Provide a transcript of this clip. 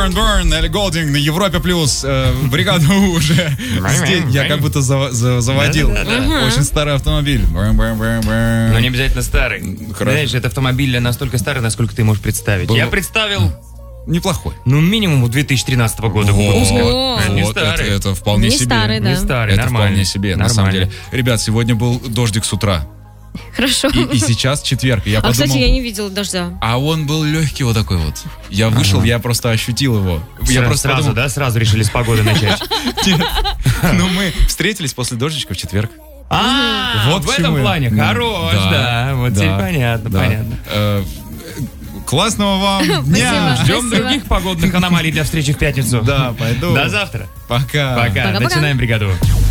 Burn, Элли Голдинг на Европе плюс. Бригаду уже здесь. Я как будто заводил очень старый автомобиль. Но не обязательно старый. Хорошо. Знаешь, это автомобиль настолько старый, насколько ты можешь представить. Я представил, Неплохой. минимум 2013 года выпуска. Это не старый. Это вполне Не себе. старый, да. Не старый, Это нормально. вполне себе, на Нормально. самом деле. Ребят, сегодня был дождик с утра. Хорошо. И сейчас четверг. И я подумал, Кстати, я не видела дождя. а он был легкий вот такой вот. Я вышел, я просто ощутил его. Я просто сразу, подумал, да? Сразу решили с погоды начать. нет. Ну, мы встретились после дождичка в четверг. Вот в к чему этом я. плане. Хорош, да. Вот теперь понятно, да. понятно. Классного вам дня. Спасибо. Ждем других погодных аномалий для встречи в пятницу. Да, пойду. До завтра. Пока. Пока. Пока-пока. Начинаем бригаду.